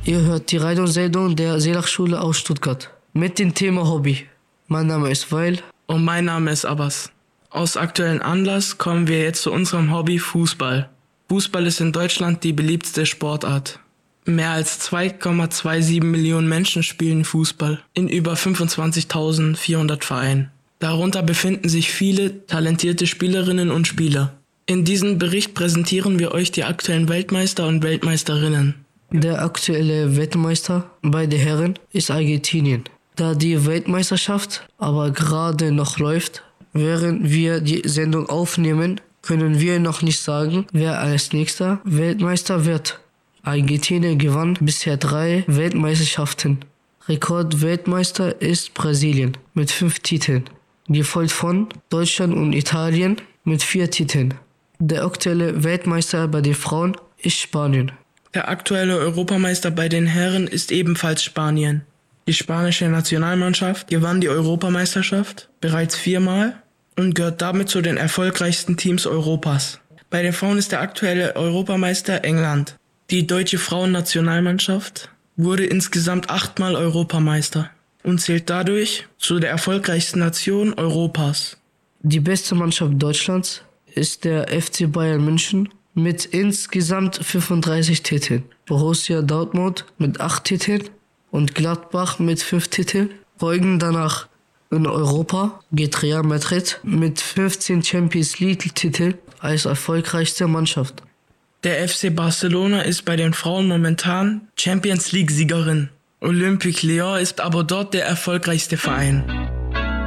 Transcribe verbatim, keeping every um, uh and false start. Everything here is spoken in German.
Ihr hört die Radiosendung der Seelachschule aus Stuttgart mit dem Thema Hobby. Mein Name ist Weil. Und mein Name ist Abbas. Aus aktuellem Anlass kommen wir jetzt zu unserem Hobby Fußball. Fußball ist in Deutschland die beliebteste Sportart. Mehr als zwei Komma siebenundzwanzig Millionen Menschen spielen Fußball in über fünfundzwanzigtausendvierhundert Vereinen. Darunter befinden sich viele talentierte Spielerinnen und Spieler. In diesem Bericht präsentieren wir euch die aktuellen Weltmeister und Weltmeisterinnen. Der aktuelle Weltmeister bei den Herren ist Argentinien. Da die Weltmeisterschaft aber gerade noch läuft, während wir die Sendung aufnehmen, können wir noch nicht sagen, wer als nächster Weltmeister wird. Argentinien gewann bisher drei Weltmeisterschaften. Rekordweltmeister ist Brasilien mit fünf Titeln, gefolgt von Deutschland und Italien mit vier Titeln. Der aktuelle Weltmeister bei den Frauen ist Spanien. Der aktuelle Europameister bei den Herren ist ebenfalls Spanien. Die spanische Nationalmannschaft gewann die Europameisterschaft bereits viermal und gehört damit zu den erfolgreichsten Teams Europas. Bei den Frauen ist der aktuelle Europameister England. Die deutsche Frauennationalmannschaft wurde insgesamt achtmal Europameister und zählt dadurch zu der erfolgreichsten Nation Europas. Die beste Mannschaft Deutschlands ist der F C Bayern München mit insgesamt fünfunddreißig Titeln, Borussia Dortmund mit acht Titeln und Gladbach mit fünf Titeln. Folgen danach in Europa geht Real Madrid mit fünfzehn Champions League Titeln als erfolgreichste Mannschaft. Der F C Barcelona ist bei den Frauen momentan Champions League Siegerin. Olympique Lyon ist aber dort der erfolgreichste Verein.